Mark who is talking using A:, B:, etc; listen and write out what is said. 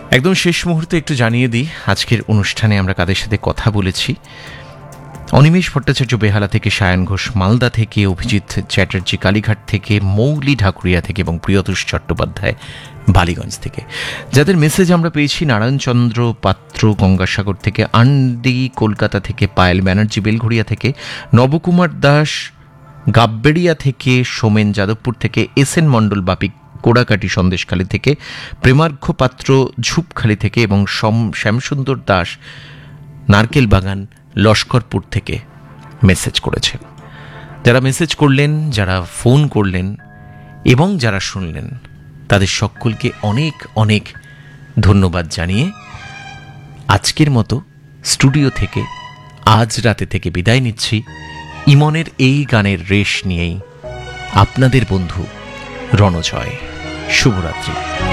A: একদম শেষ মুহূর্তে একটু জানিয়ে দিই আজকের অনুষ্ঠানে আমরা কাদের সাথে কথা বলেছি। অনিমেষ ভট্টাচার্য বেহালা থেকে, সায়ন ঘোষ মালদা থেকে, অভিজিৎ চ্যাটার্জি কালীঘাট থেকে, মৌলি ঢাকুরিয়া থেকে এবং প্রিয়তোষ চট্টোপাধ্যায় বালিগঞ্জ থেকে। যাদের মেসেজ আমরা পেয়েছি: নারায়ণচন্দ্র পাত্র গঙ্গাসাগর থেকে, আন্ডি কলকাতা থেকে, পায়েল ব্যানার্জি বেলঘড়িয়া থেকে, নবকুমার দাস গাব্বেড়িয়া থেকে, সোমেন যাদবপুর থেকে, এস এন মণ্ডল বাপি কোড়াকাটি সন্দেশখালী থেকে, প্রেমার্ঘ্য পাত্র ঝুপখালি থেকে এবং শ্যামসুন্দর দাস নারকেল বাগান লস্করপুর থেকে মেসেজ করেছেন। যারা মেসেজ করলেন, যারা ফোন করলেন এবং যারা শুনলেন, তাদের সকলকে অনেক অনেক ধন্যবাদ জানিয়ে আজকের মতো স্টুডিও থেকে আজ রাতে থেকে বিদায় নিচ্ছি। ইমনের এই গানের রেশ নিয়েই আপনাদের বন্ধু রণজয়। শুভরাত্রি।